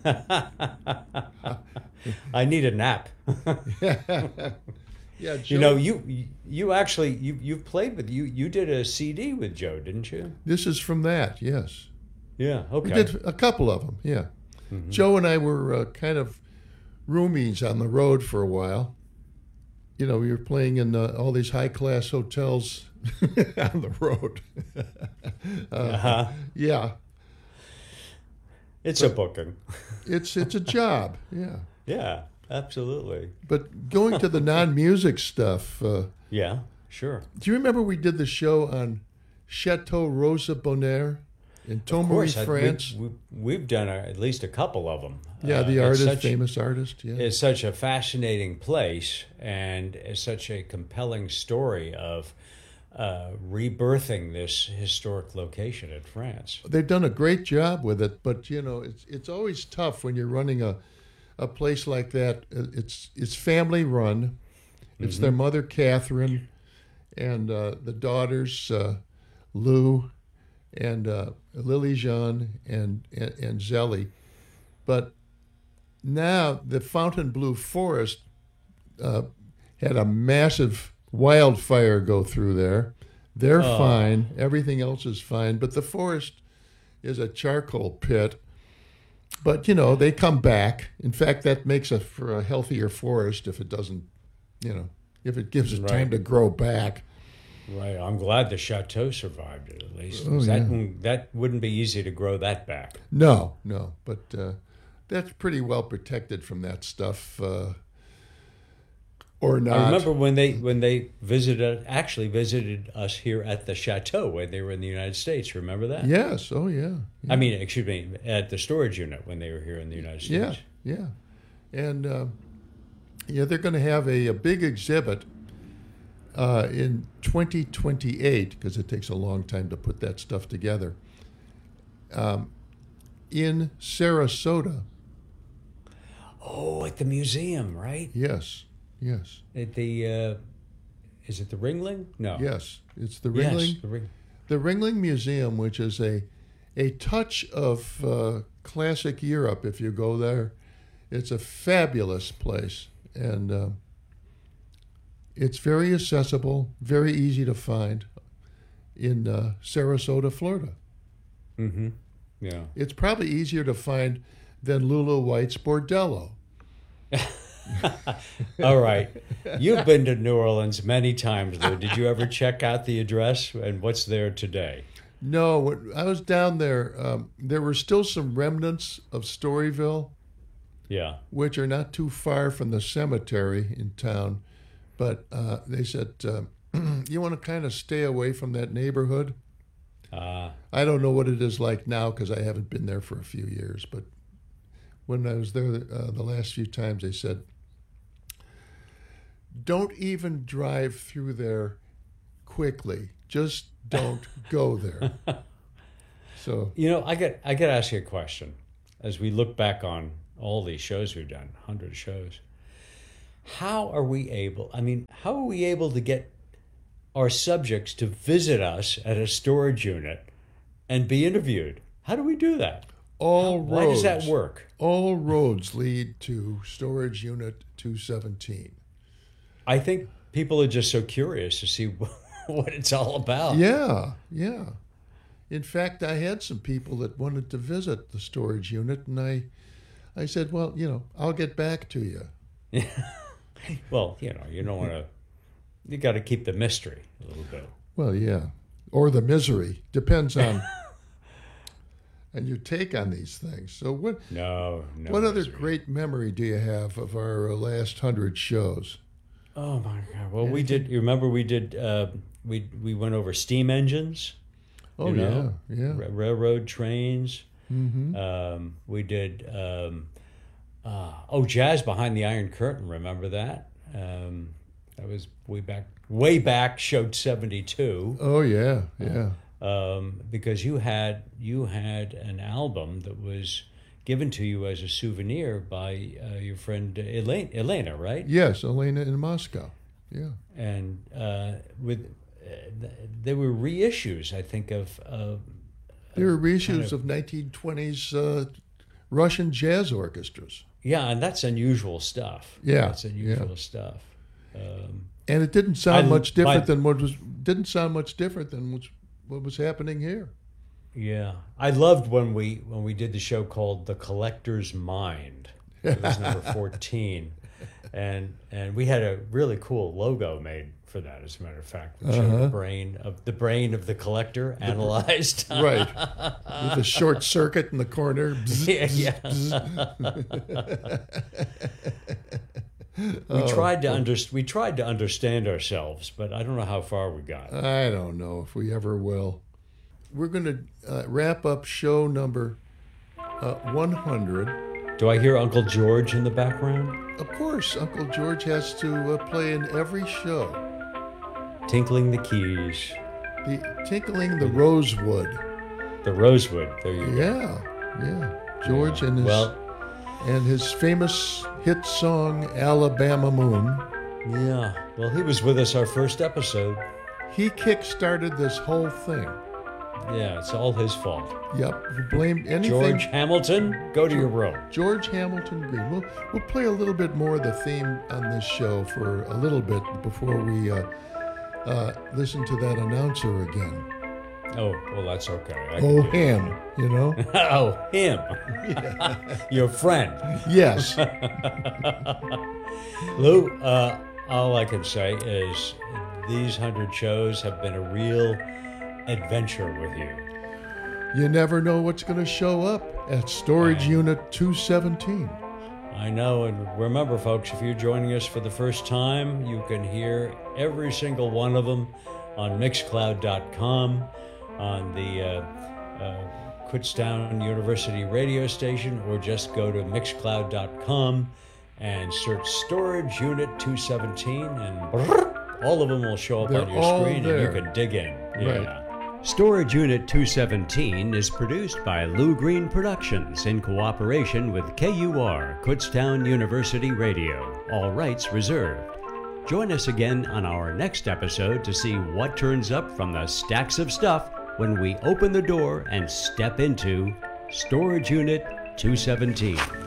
I need a nap. Yeah, You know, Joe. you actually you've played with you did a CD with Joe, didn't you? This is from that. Yes, Yeah. we Okay. did a couple of them. Yeah, Hmm. Joe and I were kind of roomies on the road for a while. You know, we were playing in all these high class hotels on the road. Uh-huh. Yeah, It's a but booking. it's a job. Yeah, Yeah. Absolutely. but going to the non music stuff. Yeah. Sure. Do you remember we did the show on Chateau Rosa Bonheur in Of Tomery, course, France? we've done at least a couple of them. Yeah, the artist, famous artist. Yeah, It's such a fascinating place, and it's such a compelling story of rebirthing this historic location in France. they've done a great job with it. But you know, it's always tough when you're running a place like that. It's family run. It's their Hmm. mother Catherine and the daughters Lou and Lily Jean and Zelly. But now the Fontainebleau Forest uh, had a massive wildfire go through there. They're Oh, fine. Everything else is fine. But the forest is a charcoal pit. But you know they come back. In fact, that makes for a healthier forest if it doesn't, you know, if it gives it time right, to grow back. right. I'm glad the chateau survived it at least, Oh 'cause yeah. that wouldn't be easy to grow that back. No, no. But that's pretty well protected from that stuff, or I not. remember when they actually visited us here at the chateau when they were in the United States. Remember that? Yes. Oh yeah. I Yeah. mean, excuse me, at the storage unit when they were here in the United Yeah. States. Yeah. And yeah, they're going to have a big exhibit in 2028 because it takes a long time to put that stuff together. Um, in Sarasota. Oh, at the museum, right? Yes. Yes. At the is it the Ringling? No. Yes. It's the Yes, Ringling. the Ring. The Ringling Museum, which is a touch of classic Europe if you go there. It's a fabulous place, and it's very accessible, very easy to find in Sarasota, Florida. Mm-hmm. Yeah. It's probably easier to find than Lulu White's Bordello. All right. You've been to New Orleans many times, Lou. Did you ever check out the address and what's there today? No, when I was down there, there were still some remnants of Storyville, Yeah. which are not too far from the cemetery in town. But they said, you want to kind of stay away from that neighborhood. Uh, I don't know what it is like now because I haven't been there for a few years. But when I was there the last few times, they said, don't even drive through there quickly. Just don't go there. So, you know, I got to ask you a question. As we look back on all these shows we've done, 100 shows, how are we able, I mean, how are we able to get our subjects to visit us at a storage unit and be interviewed? How do we do that? Why does that work? all roads lead to storage unit 217. I think people are just so curious to see what it's all about. Yeah, yeah. In fact, I had some people that wanted to visit the storage unit, and I said, well, you know, I'll get back to you. Well, you don't want to, you got to keep the mystery a little bit. Well, yeah. Or the misery. Depends on and your take on these things. So No, no what other misery. great memory do you have of our last 100 shows? Oh my God. Well, we Anything? did, you remember we did, we went over steam engines, Oh, you know, yeah, yeah. railroad trains. Mm-hmm. We did, Jazz Behind the Iron Curtain. Remember that? That was way back, showed 72. Oh, yeah, yeah. Because you had an album that was given to you as a souvenir by your friend Elena, right? Yes, Elena in Moscow. Yeah. And there were reissues, I think, of There were kind reissues of of 1920s Russian jazz orchestras. Yeah, and that's unusual stuff. Yeah, That's unusual stuff. And it didn't sound much different my- than what was happening here. Yeah, I loved when we did the show called The Collector's Mind. It was number 14, and we had a really cool logo made for that. As a matter of fact, which showed the brain of the collector analyzed. Right, with a short circuit in the corner. Yeah. We tried to understand ourselves, but I don't know how far we got. I don't know if we ever will. We're going to wrap up show number 100. Do I hear Uncle George in the background? Of course, Uncle George has to play in every show. Tinkling the keys. Tinkling the rosewood. The rosewood. There you go. Yeah. George and his famous hit song, Alabama Moon. Yeah. Well, he was with us our first episode. He kick-started this whole thing. Yeah, it's all his fault. Yep. If you blame anything. George Hamilton, go to your room. George Hamilton Green. We'll play a little bit more of the theme on this show for a little bit before we listen to that announcer again. Oh, well, that's okay. Him, you know? Oh, him. Your friend. Yes. Lou, all I can say is these 100 shows have been a real adventure with you. You never know what's going to show up at Storage Unit 217. I know, and remember, folks, if you're joining us for the first time, you can hear every single one of them on Mixcloud.com, on the Kutztown University radio station, or just go to Mixcloud.com and search Storage Unit 217, and all of them will show up They're on your all screen, there. and you can dig in. Right. Storage Unit 217 is produced by Lou Green Productions in cooperation with KUR, Kutztown University Radio. All rights reserved. Join us again on our next episode to see what turns up from the stacks of stuff when we open the door and step into Storage Unit 217.